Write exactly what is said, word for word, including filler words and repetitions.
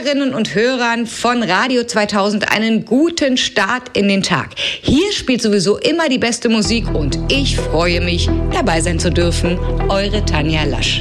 Hörerinnen und Hörern von Radio zweitausend einen guten Start in den Tag. Hier spielt sowieso immer die beste Musik und ich freue mich, dabei sein zu dürfen. Eure Tanja Lasch.